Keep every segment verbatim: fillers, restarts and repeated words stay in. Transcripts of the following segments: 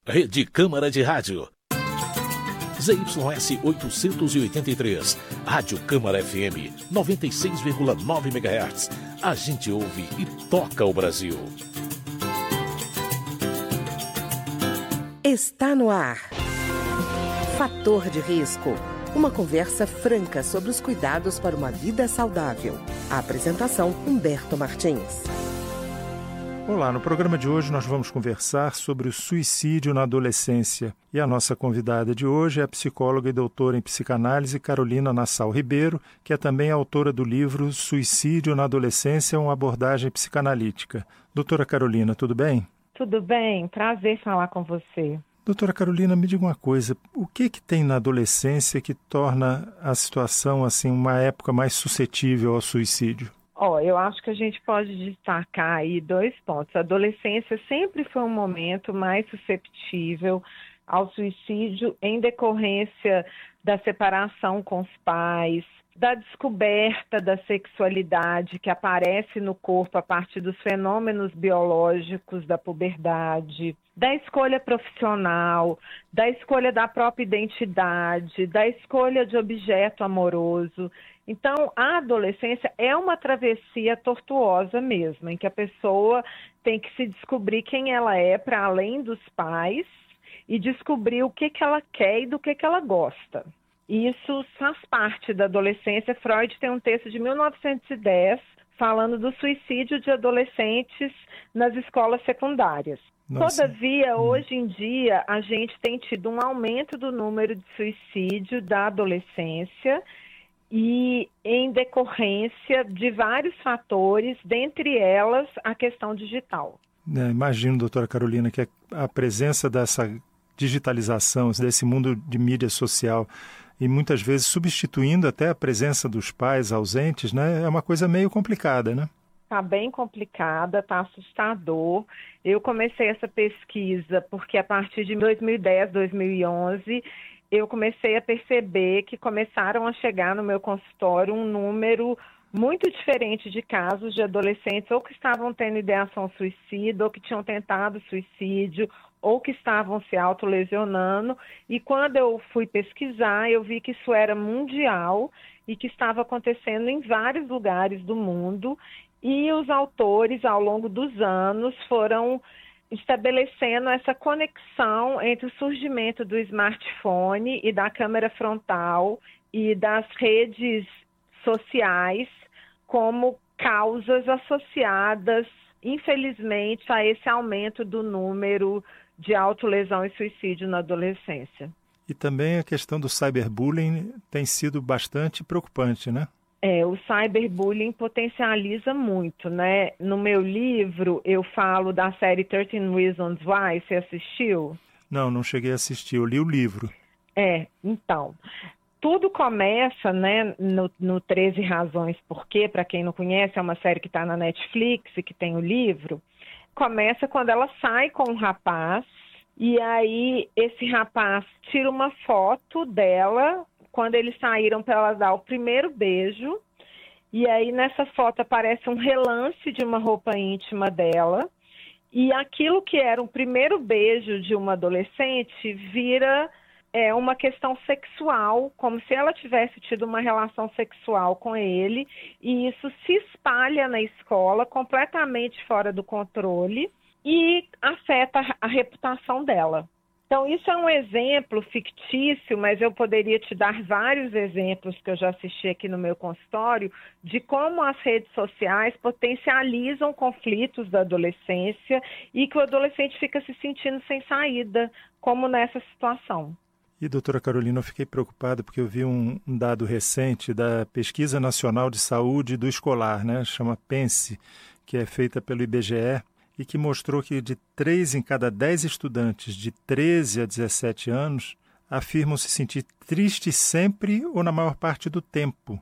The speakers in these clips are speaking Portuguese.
Rede Câmara de Rádio. Z Y S oitocentos e oitenta e três, Rádio Câmara F M, noventa e seis vírgula nove megahertz. A gente ouve e toca o Brasil. Está no ar. Fator de risco. Uma conversa franca sobre os cuidados para uma vida saudável. A apresentação, Humberto Martins. Olá, no programa de hoje nós vamos conversar sobre o suicídio na adolescência. E a nossa convidada de hoje é a psicóloga e doutora em psicanálise Carolina Nassau Ribeiro, que é também autora do livro Suicídio na Adolescência, uma abordagem psicanalítica. Doutora Carolina, tudo bem? Tudo bem, prazer falar com você. Doutora Carolina, me diga uma coisa, o que que tem na adolescência que torna a situação assim uma época mais suscetível ao suicídio? Ó, oh, eu acho que a gente pode destacar aí dois pontos. A adolescência sempre foi um momento mais susceptível ao suicídio em decorrência da separação com os pais, da descoberta da sexualidade que aparece no corpo a partir dos fenômenos biológicos da puberdade, da escolha profissional, da escolha da própria identidade, da escolha de objeto amoroso. Então, a adolescência é uma travessia tortuosa mesmo, em que a pessoa tem que se descobrir quem ela é para além dos pais e descobrir o que, que ela quer e do que, que ela gosta. Isso faz parte da adolescência. Freud tem um texto de mil novecentos e dez falando do suicídio de adolescentes nas escolas secundárias. Nossa. Todavia, hoje em dia, a gente tem tido um aumento do número de suicídio da adolescência e em decorrência de vários fatores, dentre elas a questão digital. É, imagino, doutora Carolina, que a presença dessa digitalização, desse mundo de mídia social, e muitas vezes substituindo até a presença dos pais ausentes, né, é uma coisa meio complicada, né? Está bem complicada, está assustador. Eu comecei essa pesquisa porque a partir de dois mil e dez, dois mil e onze, eu comecei a perceber que começaram a chegar no meu consultório um número muito diferente de casos de adolescentes ou que estavam tendo ideação suicida, ou que tinham tentado suicídio, ou que estavam se autolesionando. E quando eu fui pesquisar, eu vi que isso era mundial e que estava acontecendo em vários lugares do mundo. E os autores, ao longo dos anos, foram estabelecendo essa conexão entre o surgimento do smartphone e da câmera frontal e das redes sociais como causas associadas, infelizmente, a esse aumento do número de autolesão e suicídio na adolescência. E também a questão do cyberbullying tem sido bastante preocupante, né? É, o cyberbullying potencializa muito, né? No meu livro, eu falo da série treze Reasons Why. Você assistiu? Não, não cheguei a assistir. Eu li o livro. É, então, tudo começa, né, no, no treze Razões Por Quê. Para quem não conhece, é uma série que está na Netflix e que tem o livro. Começa quando ela sai com um rapaz e aí esse rapaz tira uma foto dela quando eles saíram para ela dar o primeiro beijo, e aí nessa foto aparece um relance de uma roupa íntima dela, e aquilo que era um primeiro beijo de uma adolescente vira é, uma questão sexual, como se ela tivesse tido uma relação sexual com ele, e isso se espalha na escola completamente fora do controle e afeta a reputação dela. Então, isso é um exemplo fictício, mas eu poderia te dar vários exemplos que eu já assisti aqui no meu consultório de como as redes sociais potencializam conflitos da adolescência e que o adolescente fica se sentindo sem saída, como nessa situação. E, doutora Carolina, eu fiquei preocupada porque eu vi um, um dado recente da Pesquisa Nacional de Saúde do Escolar, né? Chama PENSE, que é feita pelo I B G E, e que mostrou que de três em cada dez estudantes de treze a dezessete anos afirmam se sentir tristes sempre ou na maior parte do tempo.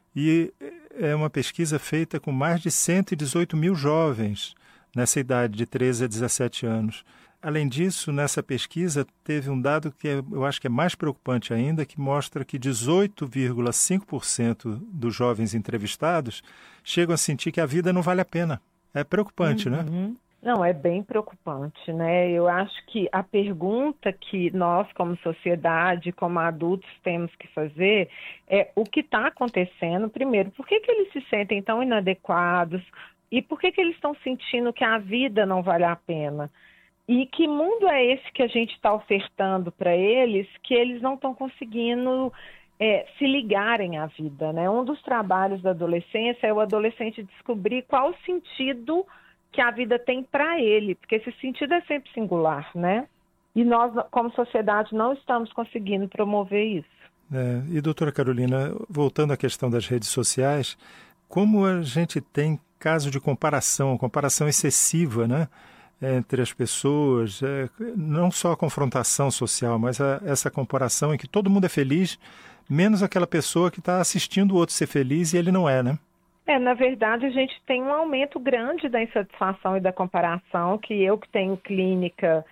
E é uma pesquisa feita com mais de cento e dezoito mil jovens nessa idade de treze a dezessete anos. Além disso, nessa pesquisa teve um dado que é, eu acho que é mais preocupante ainda, que mostra que dezoito vírgula cinco por cento dos jovens entrevistados chegam a sentir que a vida não vale a pena. É preocupante, uhum. né? Não, é bem preocupante, né? Eu acho que a pergunta que nós, como sociedade, como adultos, temos que fazer é o que está acontecendo. Primeiro, por que que eles se sentem tão inadequados e por que que eles estão sentindo que a vida não vale a pena? E que mundo é esse que a gente está ofertando para eles que eles não estão conseguindo é, se ligarem à vida, né? Um dos trabalhos da adolescência é o adolescente descobrir qual o sentido que a vida tem para ele, porque esse sentido é sempre singular, né? E nós, como sociedade, não estamos conseguindo promover isso. É, e, doutora Carolina, voltando à questão das redes sociais, como a gente tem caso de comparação, comparação excessiva, né, entre as pessoas, é, não só a confrontação social, mas a, essa comparação em que todo mundo é feliz, menos aquela pessoa que está assistindo o outro ser feliz e ele não é, né? É, na verdade, a gente tem um aumento grande da insatisfação e da comparação, que eu que tenho clínica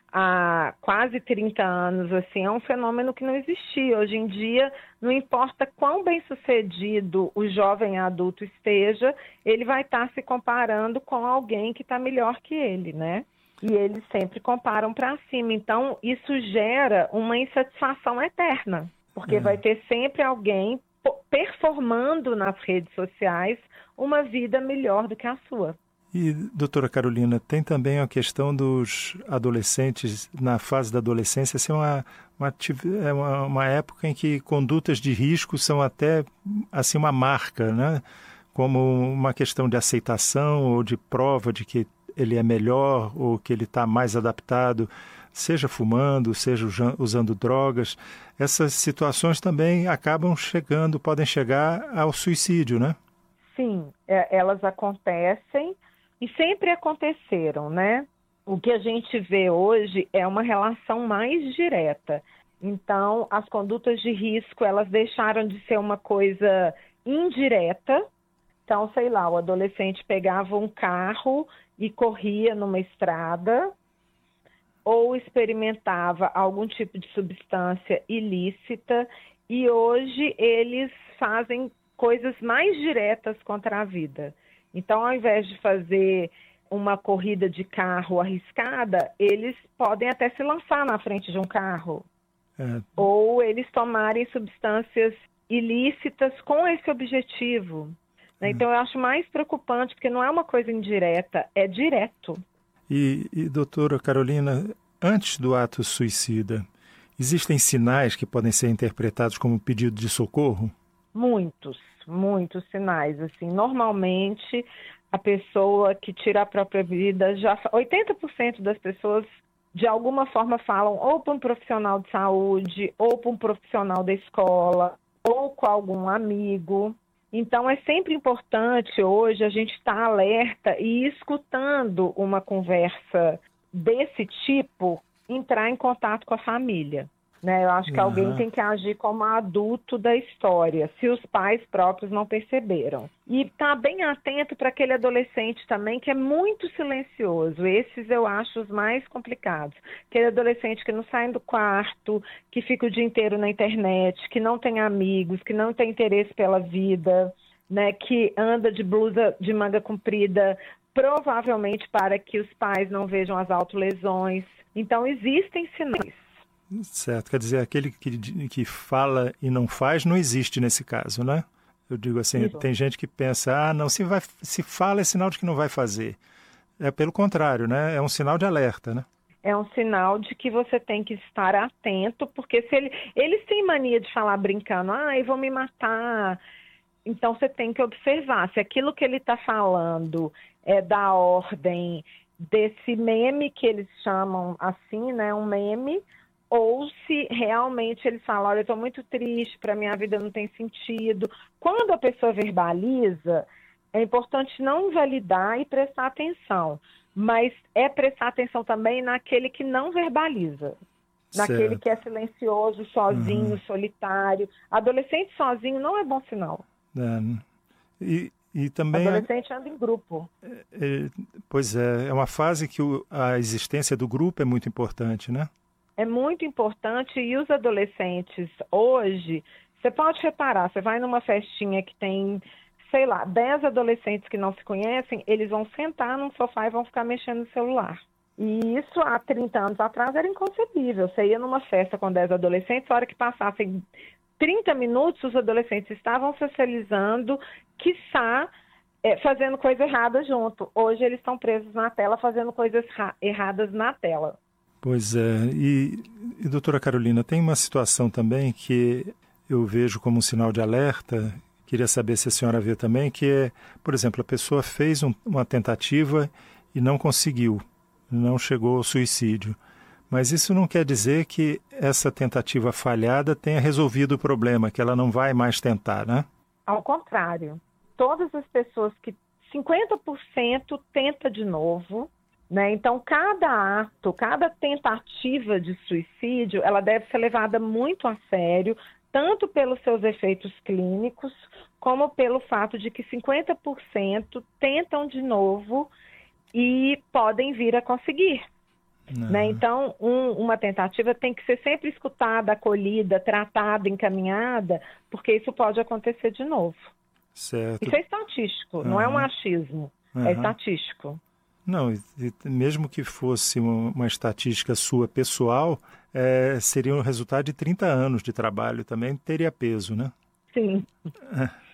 há quase trinta anos, assim, é um fenômeno que não existia. Hoje em dia, não importa quão bem-sucedido o jovem adulto esteja, ele vai estar se comparando com alguém que está melhor que ele, né? E eles sempre comparam para cima. Então, isso gera uma insatisfação eterna, porque é. vai ter sempre alguém performando nas redes sociais uma vida melhor do que a sua. E, doutora Carolina, tem também a questão dos adolescentes, na fase da adolescência, ser uma, uma, uma, uma época em que condutas de risco são até assim, uma marca, né? Como uma questão de aceitação ou de prova de que ele é melhor ou que ele está mais adaptado, seja fumando, seja usando drogas. Essas situações também acabam chegando, podem chegar ao suicídio, né? Sim, é, elas acontecem e sempre aconteceram, né? O que a gente vê hoje é uma relação mais direta. Então, as condutas de risco, elas deixaram de ser uma coisa indireta. Então, sei lá, o adolescente pegava um carro e corria numa estrada, ou experimentava algum tipo de substância ilícita, e hoje eles fazem coisas mais diretas contra a vida. Então, ao invés de fazer uma corrida de carro arriscada, eles podem até se lançar na frente de um carro. É. Ou eles tomarem substâncias ilícitas com esse objetivo. É. Então, eu acho mais preocupante, porque não é uma coisa indireta, é direto. E, e, doutora Carolina, antes do ato suicida, existem sinais que podem ser interpretados como pedido de socorro? Muitos, muitos sinais. Assim, normalmente, a pessoa que tira a própria vida, já oitenta por cento das pessoas, de alguma forma, falam ou para um profissional de saúde, ou para um profissional da escola, ou com algum amigo. Então, é sempre importante hoje a gente estar alerta e escutando uma conversa desse tipo, entrar em contato com a família. Né? Eu acho que uhum. alguém tem que agir como adulto da história, se os pais próprios não perceberam. E estar bem atento para aquele adolescente também que é muito silencioso. Esses eu acho os mais complicados. Aquele adolescente que não sai do quarto, que fica o dia inteiro na internet, que não tem amigos, que não tem interesse pela vida, né? Que anda de blusa de manga comprida, provavelmente para que os pais não vejam as autolesões. Então, existem sinais. Certo, quer dizer, aquele que, que fala e não faz não existe nesse caso, né? Eu digo assim, Isso. tem gente que pensa, ah, não, se, vai, se fala é sinal de que não vai fazer. É pelo contrário, né? É um sinal de alerta, né? É um sinal de que você tem que estar atento, porque se ele, eles têm mania de falar brincando, ah, eu vou me matar. Então, você tem que observar se aquilo que ele está falando é da ordem desse meme que eles chamam assim, né? Um meme, ou se realmente eles falam, olha, eu estou muito triste, para minha vida não tem sentido. Quando a pessoa verbaliza, é importante não invalidar e prestar atenção, mas é prestar atenção também naquele que não verbaliza, certo. Naquele que é silencioso, sozinho, uhum. solitário. Adolescente sozinho não é bom sinal. É. E, e também... Adolescente anda em grupo. É, é, pois é, é uma fase que o, a existência do grupo é muito importante, né? É muito importante, e os adolescentes hoje, você pode reparar, você vai numa festinha que tem sei lá, dez adolescentes que não se conhecem, eles vão sentar num sofá e vão ficar mexendo no celular. E isso há trinta anos atrás era inconcebível. Você ia numa festa com dez adolescentes, a hora que passassem trinta minutos, os adolescentes estavam socializando, quiçá é, fazendo coisa errada junto. Hoje eles estão presos na tela, fazendo coisas erradas na tela. Pois é. E, e, doutora Carolina, tem uma situação também que eu vejo como um sinal de alerta, queria saber se a senhora vê também, que é, por exemplo, a pessoa fez um, uma tentativa e não conseguiu, não chegou ao suicídio. Mas isso não quer dizer que essa tentativa falhada tenha resolvido o problema, que ela não vai mais tentar, né? Ao contrário. Todas as pessoas que cinquenta por cento tenta de novo, né? Então, cada ato, cada tentativa de suicídio, ela deve ser levada muito a sério, tanto pelos seus efeitos clínicos, como pelo fato de que cinquenta por cento tentam de novo e podem vir a conseguir. Né? Então, um, uma tentativa tem que ser sempre escutada, acolhida, tratada, encaminhada, porque isso pode acontecer de novo. Certo. Isso é estatístico, uhum. Não é um achismo, uhum. É estatístico. Não, e, e mesmo que fosse uma, uma estatística sua pessoal, é, seria um resultado de trinta anos de trabalho também, teria peso, né? Sim. É.